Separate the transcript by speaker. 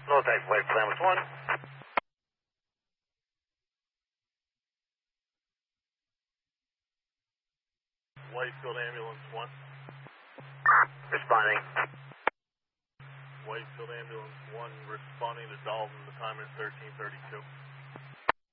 Speaker 1: No type White Plymouth 1.
Speaker 2: Whitefield Ambulance 1.
Speaker 1: Responding.
Speaker 2: Whitefield Ambulance 1 responding to Dalton. The time is 13:32.